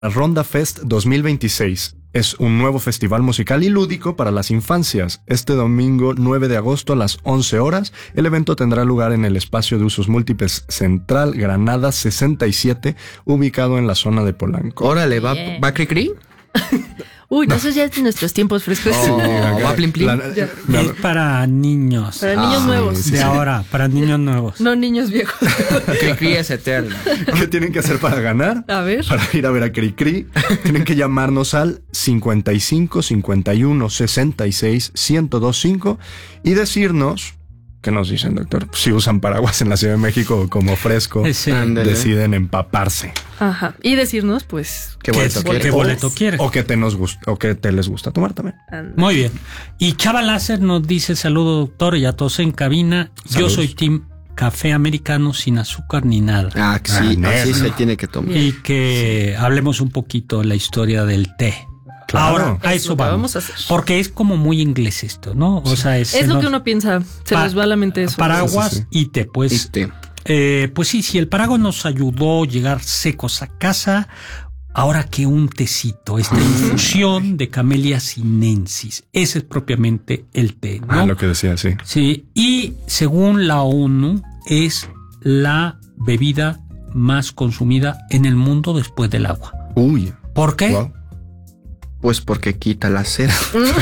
Ronda Fest 2026 es un nuevo festival musical y lúdico para las infancias. Este domingo 9 de agosto a las 11 horas, el evento tendrá lugar en el espacio de usos múltiples Central Granada 67, ubicado en la zona de Polanco. Órale, ¿va Cricri? Uy, no, eso ya es de nuestros tiempos frescos. ¿Va Plin Plin? Es para niños. Para niños nuevos. sí, De sí. ahora, para niños nuevos. No niños viejos. Cricri es eterno. ¿Qué tienen que hacer para ganar? A ver. Para ir a ver a Cricri, tienen que llamarnos al 55 51 66 1025 y decirnos, ¿qué nos dicen, doctor? Si usan paraguas en la Ciudad de México como fresco, Sí. deciden empaparse. Ajá. Y decirnos, pues, ¿Qué boleto ¿Qué quieres? boleto quieres? O que te nos gusta, o que te les gusta tomar también. Muy bien. Y Chava Láser nos dice: saludo, doctor, y a todos en cabina. Saludos. Yo soy team café americano sin azúcar ni nada. Ah, que sí, Ah, así negro. se tiene que tomar. Y que hablemos un poquito de la historia del té. Claro. Ahora, a Es eso lo que vamos. vamos a hacer. Porque es como muy inglés esto, ¿no? O sea, Es lo que uno piensa. Se nos va a la mente eso. Paraguas Sí, sí, y té. Pues, pues sí, si el paraguas nos ayudó a llegar secos a casa, ahora que un tecito, esta infusión de Camellia sinensis. Ese es propiamente el té, ¿no? Lo que decía, sí. Sí, y según la ONU, es la bebida más consumida en el mundo después del agua. Uy. ¿Por qué? Wow. Pues porque quita la cera.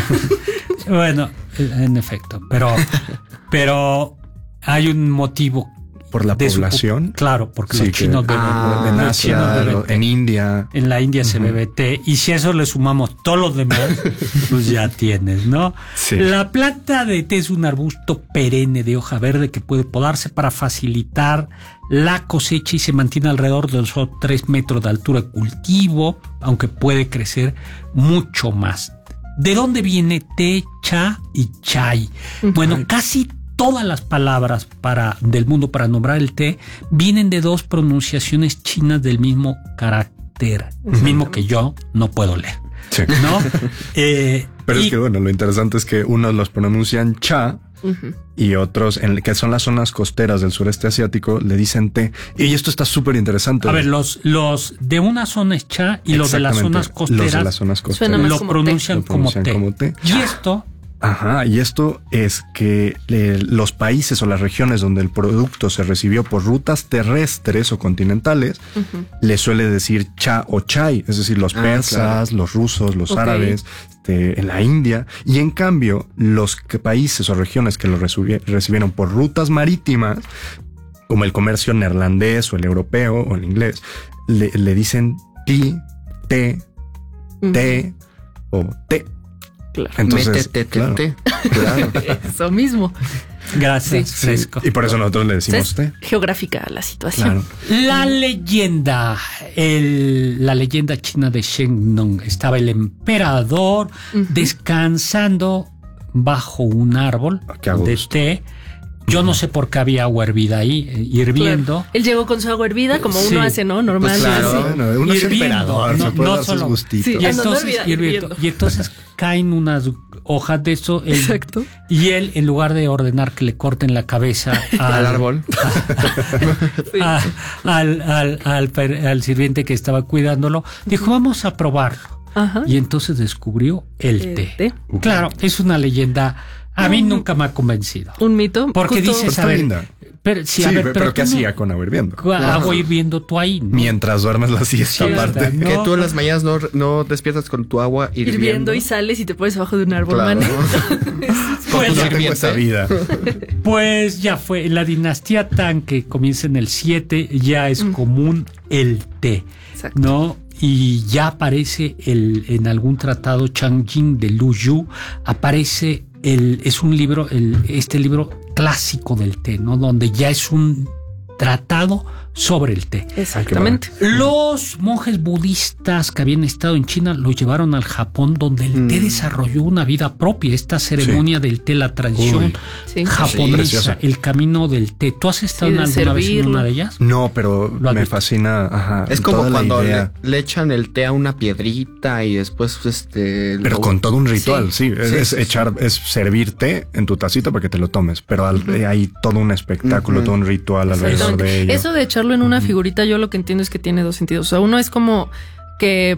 Bueno, en efecto, pero hay un motivo. Por la de su población. claro, porque Sí, los chinos que- beben. en los Asia, chinos beben té. en India. En la India se bebe té, y si a eso le sumamos todos los demás, pues ya tienes, ¿no? Sí. La planta de té es un arbusto perenne de hoja verde que puede podarse para facilitar la cosecha y se mantiene alrededor de los 3 metros de altura de cultivo, aunque puede crecer mucho más. ¿De dónde viene té, cha y chai? Bueno, casi todas las palabras del mundo para nombrar el té vienen de dos pronunciaciones chinas del mismo carácter, mismo que yo no puedo leer, Sí. ¿no? Pero es que bueno, lo interesante es que unos los pronuncian cha y otros, que son las zonas costeras del sureste asiático, le dicen té. Y esto está súper interesante. A ver, los de una zona es cha y los de las zonas Exactamente, los de las costeras zonas Suena costeras más lo como pronuncian, té. Lo pronuncian como té. como té. Y esto, Ajá, y esto es que los países o las regiones donde el producto se recibió por rutas terrestres o continentales, le suele decir cha o chai, es decir, los persas, los rusos, los árabes, en la India, y en cambio los países o regiones que lo recibieron por rutas marítimas, como el comercio neerlandés o el europeo o el inglés, le dicen ti, té, té o té. Claro. Entonces, claro. Claro. Eso mismo. gracias, Sí. fresco. Y por eso nosotros le decimos té. Geográfica la situación. Claro. La leyenda, la leyenda china de Shennong, estaba el emperador descansando bajo un árbol Qué a de gusto. té. Yo no sé por qué había agua hervida ahí, hirviendo. Claro. Él llegó con su agua hervida, como Sí. uno hace, ¿no? Normal. Pues claro. así. Bueno, uno es Hirviendo, emperador, no- se puede no dar sus solo- gustitos. Sí. Y Ah, no, no entonces, olvida, hirviendo. hirviendo. Y entonces caen unas hojas de eso. Exacto. Y él, en lugar de ordenar que le corten la cabeza Al árbol. Sí. al sirviente que estaba cuidándolo, dijo: vamos a probarlo. Ajá. Y entonces descubrió el El té. té. Claro, es una leyenda. A mí nunca me ha convencido. Un mito. Porque justo- dices, Está a ver, linda. pero, sí, Sí, a ver, pero tú ¿qué no- hacía con agua hirviendo? Agua hirviendo tú ahí, ¿no? Mientras duermes la siesta Sí, aparte. ¿no? Que tú en las mañanas no despiertas con tu agua hirviendo y sales y te pones abajo de un árbol, Claro. man. Pues, No tengo esa vida. pues ya fue. En la dinastía Tang, que comienza en el 7, ya es común el té, Exacto. ¿no? Y ya aparece en algún tratado Changjing de Lu Yu, aparece es un libro, este libro clásico del té, ¿no? Donde ya es un tratado sobre el té. Exactamente. Los monjes budistas que habían estado en China lo llevaron al Japón, donde el té desarrolló una vida propia. Esta ceremonia del té, la tradición Uy. Sí. japonesa, preciosa. el camino del té. ¿Tú has estado Sí, de alguna vez en servirlo. una de ellas? No, pero Lo has me visto. fascina. Ajá, Es como toda la cuando idea. le echan el té a una piedrita y después Pero lo- con todo un ritual, sí. Es sí, echar, es servir té en tu tacita para que te lo tomes. Pero hay todo un espectáculo, todo un ritual alrededor Exactamente. de ello. Eso de echarlo en una figurita, yo lo que entiendo es que tiene dos sentidos. O sea, uno es como que